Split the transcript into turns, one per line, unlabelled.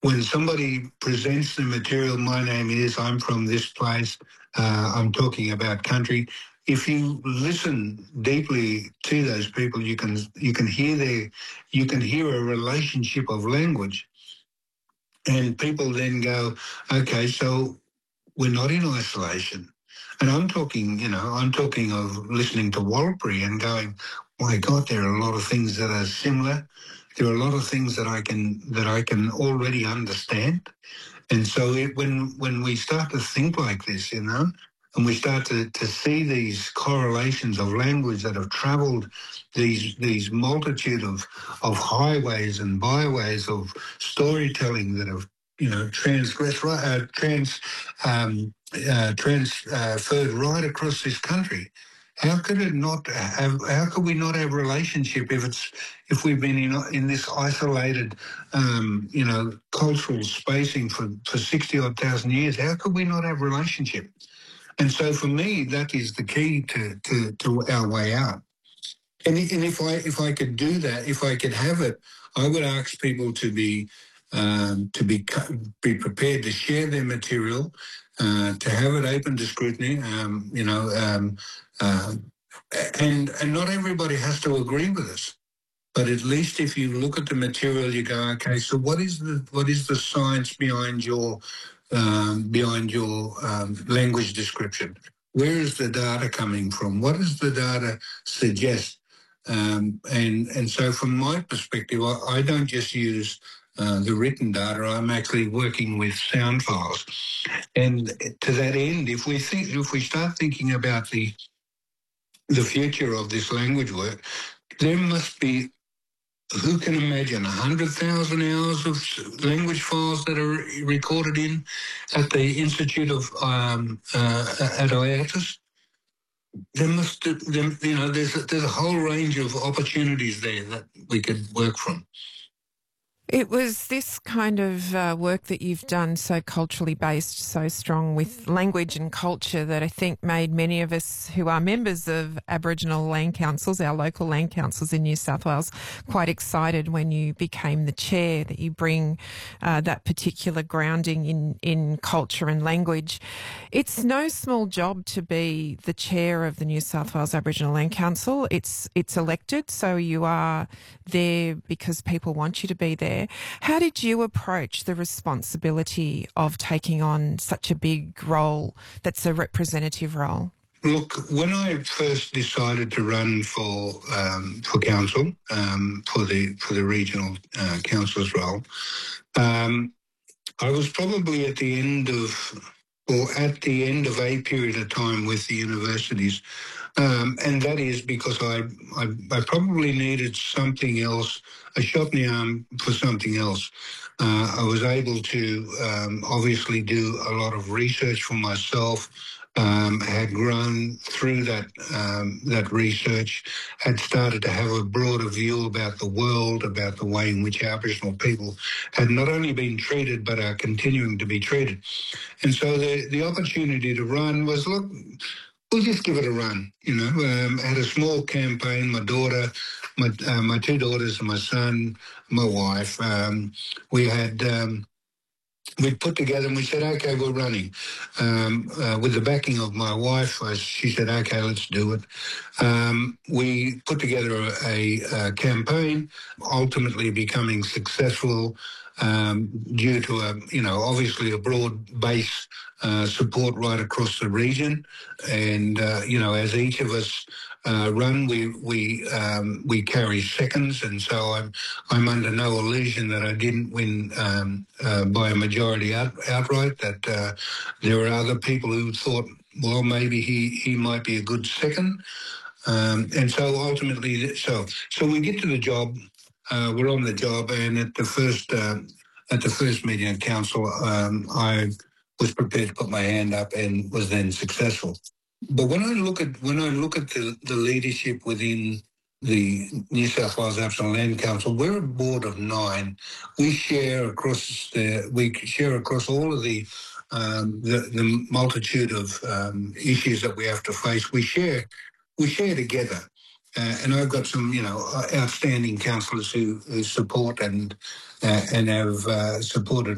when somebody presents the material, my name is, I'm from this place, I'm talking about country. If you listen deeply to those people, you can hear a relationship of language, and people then go, okay, so we're not in isolation. And I'm talking of listening to Warlpiri and going, my God, there are a lot of things that are similar. There are a lot of things that I can already understand. And so when we start to think like this, and we start to see these correlations of language that have travelled these multitude of highways and byways of storytelling that have transferred right across this country. How could it not have? How could we not have a relationship if we've been in this isolated, cultural spacing for 60-odd thousand years? How could we not have a relationship? And so for me, that is the key to our way out. And if I could do that, if I could have it, I would ask people to be prepared to share their material, to have it open to scrutiny, and not everybody has to agree with us. But at least if you look at the material, you go, okay, so what is the science behind your language description? Where is the data coming from? What does the data suggest? And so from my perspective, I don't just use the written data. I'm actually working with sound files. And to that end, if we start thinking about the future of this language work, there must be, who can imagine 100,000 hours of language files that are recorded at the Institute of at IATIS? There's a whole range of opportunities there that we could work from.
It was this kind of work that you've done, so culturally based, so strong with language and culture, that I think made many of us who are members of Aboriginal land councils, our local land councils in New South Wales, quite excited when you became the chair, that you bring that particular grounding in culture and language. It's no small job to be the chair of the New South Wales Aboriginal Land Council. It's elected, so you are there because people want you to be there. How did you approach the responsibility of taking on such a big role that's a representative role?
Look, when I first decided to run for council, for the regional council's role, I was probably at the end of a period of time with the universities, and that is because I probably needed something else, a shot in the arm for something else. I was able to obviously do a lot of research for myself. Had grown through that research, had started to have a broader view about the world, about the way in which Aboriginal people had not only been treated but are continuing to be treated. And so the opportunity to run was, look, we'll just give it a run, had a small campaign. My daughter, my two daughters and my son, my wife, we'd put together and we said, okay, we're running. With the backing of my wife, she said, okay, let's do it. We put together a campaign, ultimately becoming successful due to obviously a broad base support right across the region. And, as each of us run, we carry seconds, and so I'm under no illusion that I didn't win by a majority outright. That there were other people who thought, well, maybe he might be a good second, and so ultimately, so we get to the job. We're on the job, and at the first meeting of council, I was prepared to put my hand up and was then successful. But when I look at the leadership within the New South Wales Aboriginal Land Council, we're a board of 9. We share across all of the multitude of issues that we have to face. We share together. And I've got some, outstanding councillors who support and have supported